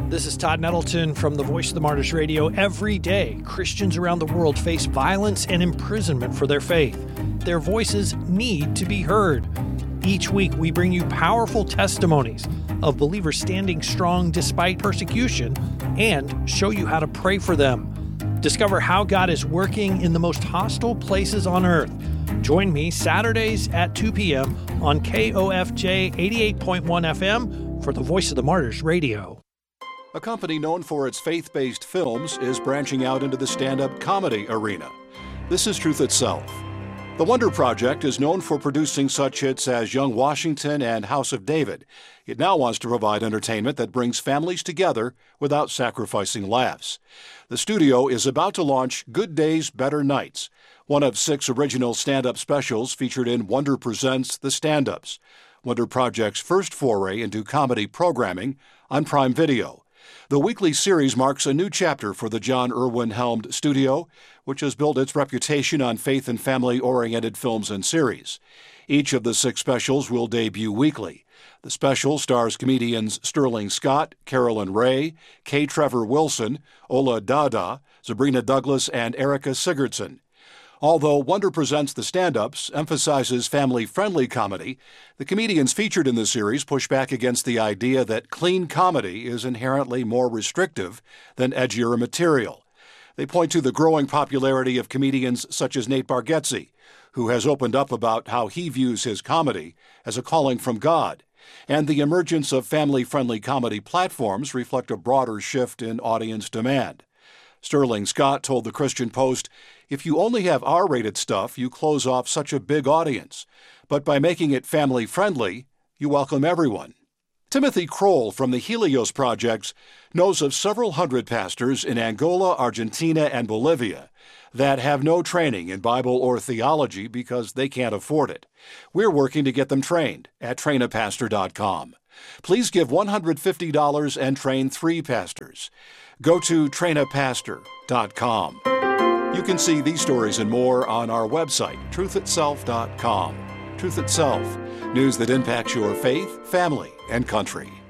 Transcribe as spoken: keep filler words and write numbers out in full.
This is Todd Nettleton from the Voice of the Martyrs Radio. Every day, Christians around the world face violence and imprisonment for their faith. Their voices need to be heard. Each week, we bring you powerful testimonies of believers standing strong despite persecution and show you how to pray for them. Discover how God is working in the most hostile places on earth. Join me Saturdays at two p.m. on K O F J eighty-eight point one F M for the Voice of the Martyrs Radio. A company known for its faith-based films is branching out into the stand-up comedy arena. This is Truth Itself. The Wonder Project is known for producing such hits as Young Washington and House of David. It now wants to provide entertainment that brings families together without sacrificing laughs. The studio is about to launch Good Days, Better Nights, one of six original stand-up specials featured in Wonder Presents The Stand-Ups, Wonder Project's first foray into comedy programming on Prime Video. The weekly series marks a new chapter for the John Irwin-helmed studio, which has built its reputation on faith and family-oriented films and series. Each of the six specials will debut weekly. The special stars comedians Sterling Scott, Carolyn Ray, K. Trevor Wilson, Ola Dada, Sabrina Douglas, and Erica Sigurdsson. Although Wonder Presents The Stand-Ups emphasizes family-friendly comedy, the comedians featured in the series push back against the idea that clean comedy is inherently more restrictive than edgier material. They point to the growing popularity of comedians such as Nate Bargatze, who has opened up about how he views his comedy as a calling from God, and the emergence of family-friendly comedy platforms reflect a broader shift in audience demand. Sterling Scott told the Christian Post, "If you only have R-rated stuff, you close off such a big audience. But by making it family-friendly, you welcome everyone." Timothy Kroll from the Helios Projects knows of several hundred pastors in Angola, Argentina, and Bolivia that have no training in Bible or theology because they can't afford it. We're working to get them trained at train a pastor dot com. Please give one hundred fifty dollars and train three pastors. Go to train a pastor dot com. You can see these stories and more on our website, truth itself dot com. Truth Itself, news that impacts your faith, family, and country.